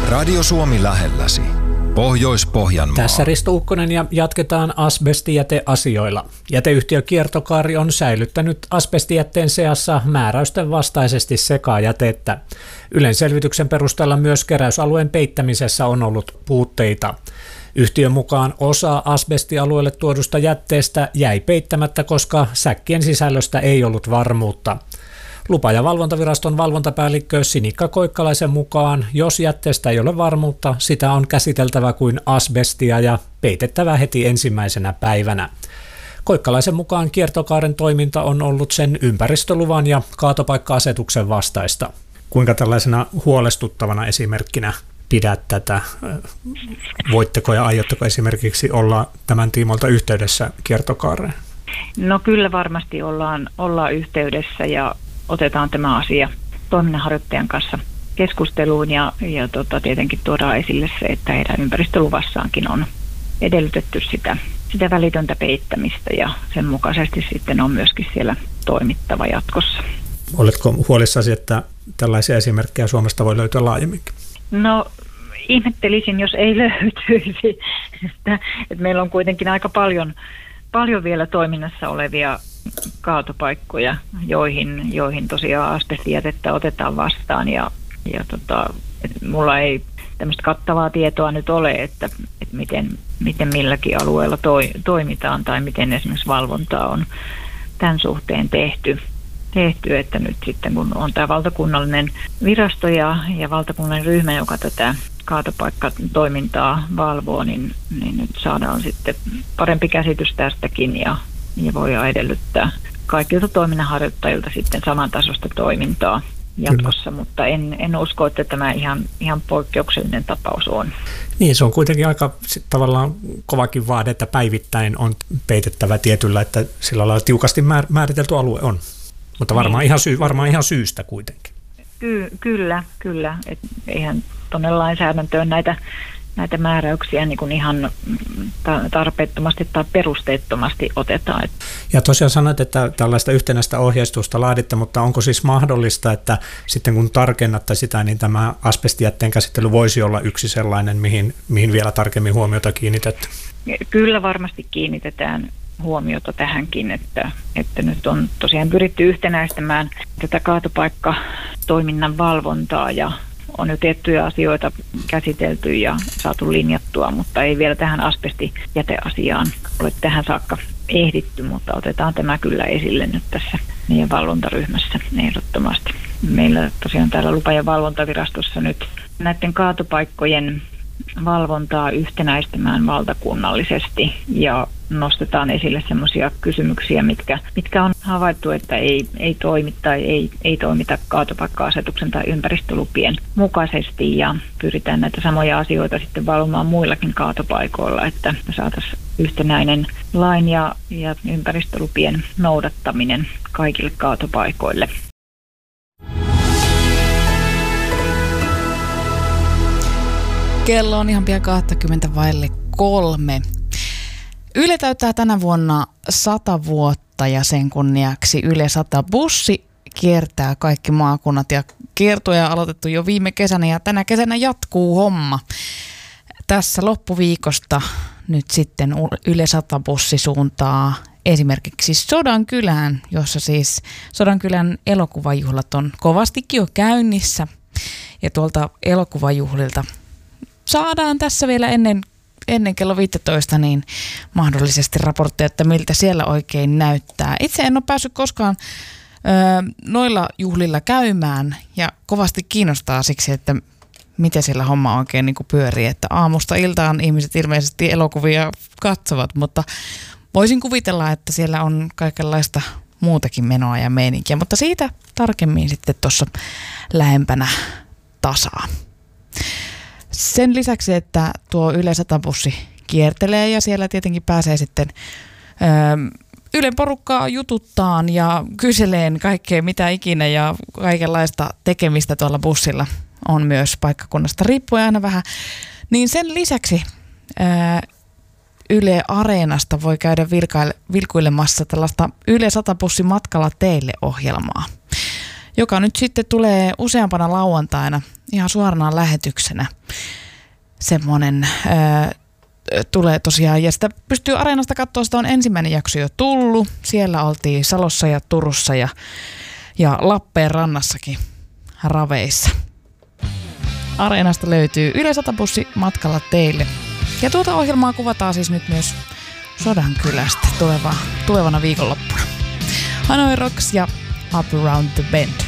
Radio Suomi lähelläsi. Pohjois-Pohjanmaa. Tässä Risto Ukkonen ja jatketaan asbestijäteasioilla. Jäteyhtiö Kiertokaari on säilyttänyt asbestijätteen seassa määräysten vastaisesti sekajätettä. Ylen selvityksen perusteella myös keräysalueen peittämisessä on ollut puutteita. Yhtiön mukaan osa asbestialueelle tuodusta jätteestä jäi peittämättä, koska säkkien sisällöstä ei ollut varmuutta. Lupa- ja valvontaviraston valvontapäällikkö Sinikka Koikkalaisen mukaan, jos jätteestä ei ole varmuutta, sitä on käsiteltävä kuin asbestia ja peitettävä heti ensimmäisenä päivänä. Koikkalaisen mukaan Kiertokaaren toiminta on ollut sen ympäristöluvan ja kaatopaikka-asetuksen vastaista. Kuinka tällaisena huolestuttavana esimerkkinä pidät tätä? Voitteko ja aiotteko esimerkiksi olla tämän tiimoilta yhteydessä Kiertokaareen? No kyllä varmasti ollaan yhteydessä ja otetaan tämä asia toiminnanharjoittajan kanssa keskusteluun ja tietenkin tuodaan esille se, että heidän ympäristöluvassaankin on edellytetty sitä välitöntä peittämistä ja sen mukaisesti sitten on myöskin siellä toimittava jatkossa. Oletko huolissasi, että tällaisia esimerkkejä Suomesta voi löytyä laajemminkin? No ihmettelisin, jos ei löytyisi. Että meillä on kuitenkin aika paljon vielä toiminnassa olevia kaatopaikkoja, joihin tosiaan asbestijätettä otetaan vastaan ja mulla ei tämmöistä kattavaa tietoa nyt ole, että miten milläkin alueella toimitaan tai miten esimerkiksi valvontaa on tämän suhteen tehty, että nyt sitten kun on tämä valtakunnallinen virasto ja valtakunnallinen ryhmä, joka tätä kaatopaikkatoimintaa valvoo, niin nyt saadaan sitten parempi käsitys tästäkin ja voidaan edellyttää kaikilta toiminnanharjoittajilta sitten samantasoista toimintaa jatkossa, kyllä. Mutta en usko, että tämä ihan poikkeuksellinen tapaus on. Niin, se on kuitenkin aika tavallaan kovakin vaade, että päivittäin on peitettävä tietyllä, että sillä lailla tiukasti määritelty alue on. Mutta varmaan ihan syystä kuitenkin. Kyllä. Et eihän tuonne lainsäädäntöön näitä määräyksiä niin kuin ihan tarpeettomasti tai perusteettomasti otetaan. Ja tosiaan sanoit, että tällaista yhtenäistä ohjeistusta laaditte, mutta onko siis mahdollista, että sitten kun tarkennatte sitä, niin tämä asbestijätteen käsittely voisi olla yksi sellainen, mihin vielä tarkemmin huomiota kiinnitetty? Kyllä varmasti kiinnitetään huomiota tähänkin, että nyt on tosiaan pyritty yhtenäistämään tätä kaatopaikkatoiminnan valvontaa ja on jo tiettyjä asioita käsitelty ja saatu linjattua, mutta ei vielä tähän asbestijäteasiaan ole tähän saakka ehditty, mutta otetaan tämä kyllä esille nyt tässä meidän valvontaryhmässä ehdottomasti. Meillä tosiaan täällä lupa- ja valvontavirastossa nyt näiden kaatopaikkojen valvontaa yhtenäistämään valtakunnallisesti ja nostetaan esille semmoisia kysymyksiä, mitkä on havaittu, että ei toimi tai ei toimita kaatopaikka-asetuksen tai ympäristölupien mukaisesti ja pyritään näitä samoja asioita sitten valvomaan muillakin kaatopaikoilla, että saataisiin yhtenäinen lain ja ympäristölupien noudattaminen kaikille kaatopaikoille. Kello on ihan pian 3:20. Yle täyttää tänä vuonna 100 vuotta ja sen kunniaksi Yle 100-bussi kiertää kaikki maakunnat ja kiertoja on aloitettu jo viime kesänä ja tänä kesänä jatkuu homma. Tässä loppuviikosta nyt sitten Yle 100-bussi suuntaa esimerkiksi Sodankylään, jossa siis Sodankylän elokuvajuhlat on kovastikin jo käynnissä ja tuolta elokuvajuhlilta saadaan tässä vielä ennen kello 15 niin mahdollisesti raportteja, että miltä siellä oikein näyttää. Itse en ole päässyt koskaan noilla juhlilla käymään ja kovasti kiinnostaa siksi, että miten siellä homma oikein niin kuin pyörii. Että aamusta iltaan ihmiset ilmeisesti elokuvia katsovat, mutta voisin kuvitella, että siellä on kaikenlaista muutakin menoa ja meininkiä, mutta siitä tarkemmin sitten tuossa lähempänä tasaa. Sen lisäksi, että tuo Yle 100-bussi kiertelee ja siellä tietenkin pääsee sitten Ylen porukkaa jututtaan ja kyseleen kaikkea mitä ikinä ja kaikenlaista tekemistä tuolla bussilla on myös paikkakunnasta riippuen aina vähän. Niin sen lisäksi Yle Areenasta voi käydä vilkuilemassa tällaista Yle 100-bussin matkalla teille -ohjelmaa, joka nyt sitten tulee useampana lauantaina ihan suorana lähetyksenä. Semmoinen tulee tosiaan, ja sitä pystyy Areenasta katsoa, sitä on ensimmäinen jakso jo tullut. Siellä oltiin Salossa ja Turussa ja Lappeenrannassakin raveissa. Areenasta löytyy Yle 100 bussi matkalla teille. Ja tuota ohjelmaa kuvataan siis nyt myös Sodankylästä tulevana viikonloppuna. Hanoi Rocks ja Up Around the Bend.